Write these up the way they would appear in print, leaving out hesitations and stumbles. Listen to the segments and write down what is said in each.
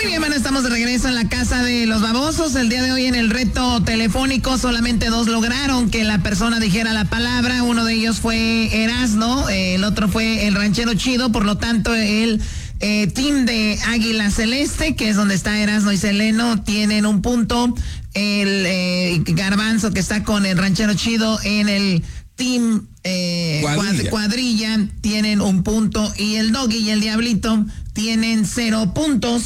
bien, bueno, estamos de regreso en la casa de los babosos. El día de hoy en el reto telefónico solamente 2 lograron que la persona dijera la palabra. Uno de ellos fue Erasno, el otro fue el ranchero chido. Por lo tanto, el team de Águila Celeste, que es donde está Erasno y Seleno, tienen un punto. El Garbanzo, que está con el ranchero chido en el team cuadrilla, tienen un punto. Y el Doggy y el Diablito tienen 0 puntos.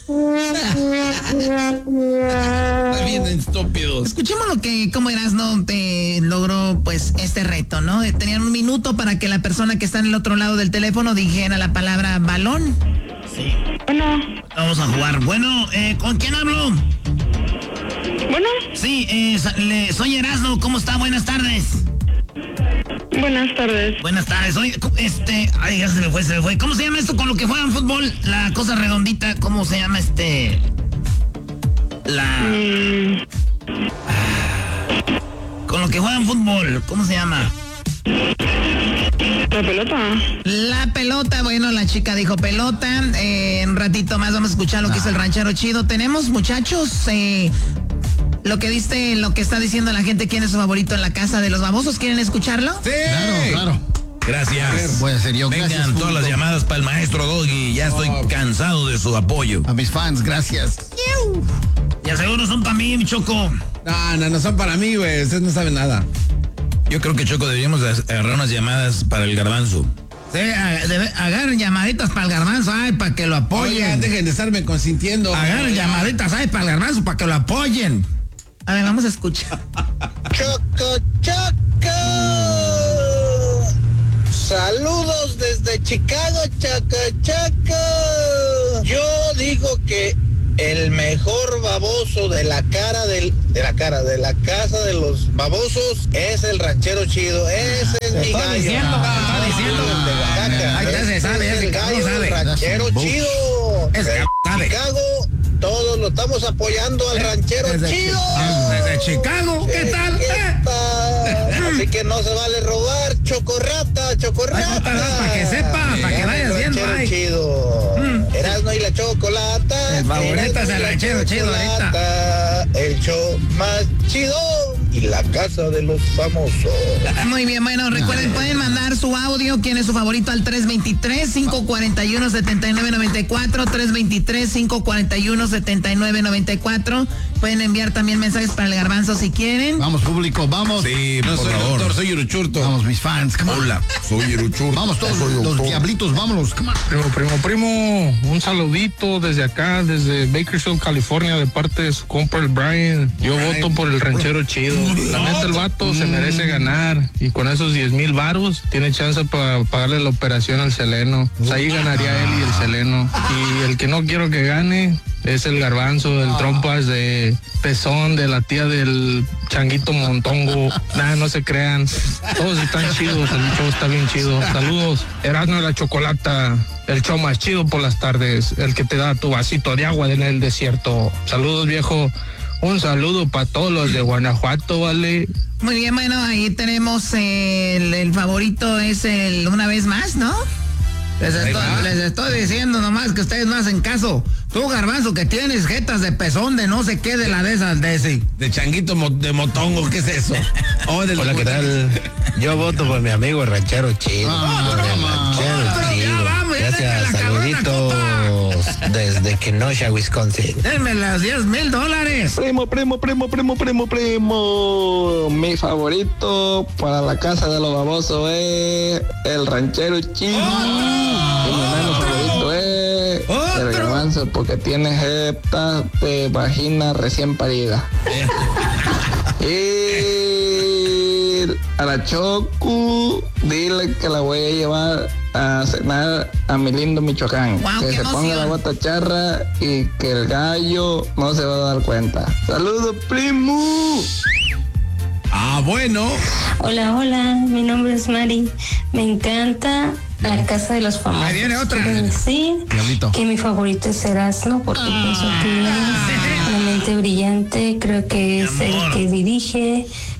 Está bien estúpidos. Escuchemos cómo Erasno logró pues este reto, ¿no? Tenían 1 minuto para que la persona que está en el otro lado del teléfono dijera la palabra balón. Sí. Bueno. Vamos a jugar. Bueno, ¿con quién hablo? Bueno. Sí, soy Erasno. ¿Cómo está? Buenas tardes. Buenas tardes. Buenas tardes. Oye, ay, ya se me fue. ¿Cómo se llama esto con lo que juegan fútbol? La cosa redondita, ¿cómo se llama con lo que juegan fútbol, ¿cómo se llama? La pelota. La pelota, bueno, la chica dijo pelota. Un ratito más vamos a escuchar lo que hizo el ranchero chido. Tenemos, muchachos, lo que está diciendo la gente, quién es su favorito en la casa de los babosos. ¿Quieren escucharlo? Sí. Claro. Gracias. Voy a ser yo. Vengan Gracias, todas las llamadas para el maestro Doggy. Ya estoy cansado de su apoyo. A mis fans, gracias. Y seguro son para mí, Choco. No son para mí, güey. Ustedes no saben nada. Yo creo que, Choco, deberíamos agarrar unas llamadas para el Garbanzo. Sí, agarren llamaditas para el Garbanzo, para que lo apoyen. Oigan, dejen de estarme consintiendo. Agarren llamaditas, para el Garbanzo, para que lo apoyen. A ver, vamos a escuchar. Choco. Saludos desde Chicago, Choco. Yo digo que el mejor baboso de la casa de los babosos es el ranchero chido. Ese es mi gallo. Está diciendo. De Oaxaca. Ahí se sabe, es el gallo del ranchero chido. Ese sabe. Chicago, todos lo estamos apoyando al ranchero chido. Desde Chicago, ¿qué tal? Así que no se vale robar, chocorrata. Para que sepa, para que vaya haciendo. Ranchero chido. Erasno y la chocolata. El favorito es el ranchero chido ahorita. El show más chido y la casa de los famosos. Muy bien, bueno, recuerden, pueden mandar su audio, quién es su favorito, al 323-541-7994, 323-541-7994. Pueden enviar también mensajes para el Garbanzo si quieren. Vamos, público, vamos. Sí, no soy doctor, soy Iruchurto. Vamos, mis fans, come on. Hola, soy Iruchurto. Vamos todos los diablitos, vámonos, come on. Primo, un saludito desde acá, desde Bakersfield, California, de parte de su compa el Brian. Yo voto por el ranchero chido. La neta, el vato se merece ganar, y con esos 10,000 varos tiene chance para pagarle la operación al Seleno. Pues ahí ganaría él y el Seleno. Y el que no quiero que gane es el Garbanzo, el Trompas de Pezón, de la tía del Changuito Montongo. No se crean, todos están chidos, el show está bien chido. Saludos, Erasno de la Chocolata, el show más chido por las tardes, el que te da tu vasito de agua en el desierto. Saludos, viejo. Un saludo para todos los de Guanajuato, ¿vale? Muy bien, bueno, ahí tenemos el favorito, es el Una Vez Más, ¿no? Les estoy diciendo nomás que ustedes no hacen caso. Tú, Garbanzo, que tienes jetas de pezón de no sé qué, de la de esas, de ese. De Changuito de Motongo, ¿qué es eso? Hola, ¿qué tal? Yo voto por mi amigo el ranchero chido. Gracias, saluditos desde Kenosha, Wisconsin. Denme los $10,000. Primo. Mi favorito para la casa de los babosos es el ranchero chido. Y mi menos favorito es el Garbanzo, porque tiene jeta de vagina recién parida. Y a la Choco, dile que la voy a llevar a cenar a mi lindo Michoacán. Wow, que se ponga la bota charra y que el gallo no se va a dar cuenta. ¡Saludos, primo! Bueno. Hola, mi nombre es Mari. Me encanta la casa de los famosos. Ahí viene otra. Quiero decir que mi favorito es Erasno, porque pienso que es una mente brillante. Creo que es el que dirige,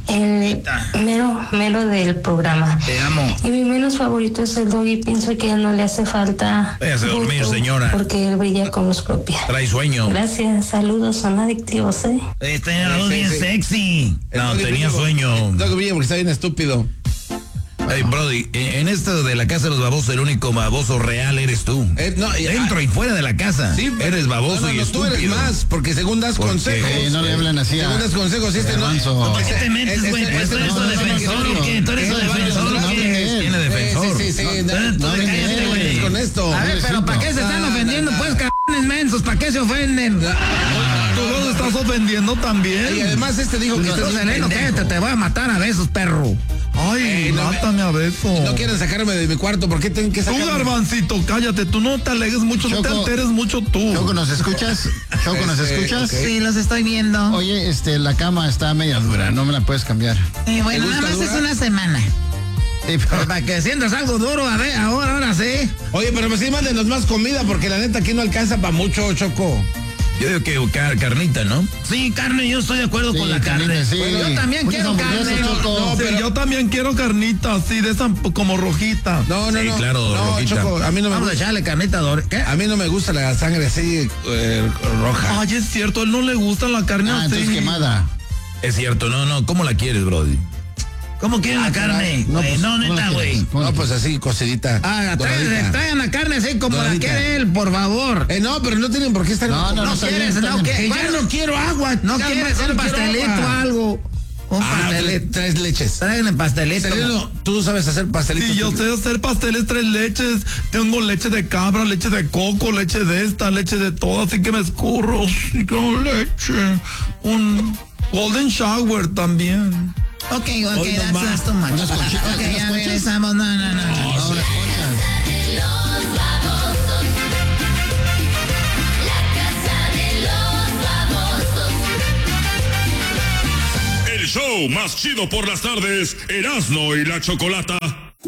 el mero del programa. Te amo. Y mi menos favorito es el Doggy. Pienso que no le hace falta. Váyase a dormir, gusto, señora. Porque él brilla con luz propia. Trae sueño. Gracias, saludos, son adictivos, ¿eh? Tenía la voz bien sexy. No, tenía sueño. Doggy brilla porque está bien estúpido. Hey, Brody, en esto de la casa de los babosos, el único baboso real eres tú. Dentro y fuera de la casa. Sí, eres baboso y estúpido. Tú eres más, porque según das consejos. No le hablan así. Según das consejos, ¿Por qué te metes, güey? ¿Tú eres su defensor o qué? ¿Tú eres su defensor o qué? Tiene defensor. Sí. Cállate, güey. Con esto. A ver, pero ¿para qué se están ofendiendo? Pues, cabrones mensos, ¿para qué se ofenden? Tú los estás ofendiendo también. Y además dijo que estás veneno, cállate, te voy a matar a besos, perro. Ay, mátame a beso. No quieren sacarme de mi cuarto, ¿por qué tienen que sacarme? Tú, Garbancito, cállate, tú no te alegues mucho, no te alteres mucho tú. Choco, ¿nos escuchas? Choco, ¿nos escuchas? Okay. Sí, los estoy viendo. Oye, la cama está media dura, no me la puedes cambiar. Bueno, nada más es una semana. Sí, pero... Para que sientas algo duro, a ver, ahora sí. Oye, pero sí, mándenos más comida, porque la neta aquí no alcanza para mucho, Choco. Yo digo que carnita, ¿no? Sí, carne, yo estoy de acuerdo con la carne. Sí. Bueno, yo también quiero carne. No, pero yo también quiero carnita, así, de esa como rojita. No. Sí, claro, rojita. Choco, a mí no me Vamos a echarle carnita ¿qué? A mí no me gusta la sangre así roja. Ay, es cierto, a él no le gusta la carne así. Entonces quemada. Es cierto, no, ¿cómo la quieres, Brody? ¿Cómo quieren la carne? No, pues, no, neta, güey. No, pues así, cocidita. Traigan la carne así como Doradita. la quiere él, por favor. No, pero no tienen por qué estar... No quieres, que ya no quiero agua. No quieres un pastelito o algo. Un pastelito. Tres leches. Traen el pastelito. Tú sabes hacer pastelitos. Sí, yo sé hacer pasteles 3 leches. Tengo leche de cabra, leche de coco, leche de esta, leche de todo, así que me escurro. Sí, con leche. Un golden shower también. Ok, that's too much. Ok, ya regresamos. No. El show más chido por las tardes, Erasmo y la Chocolata.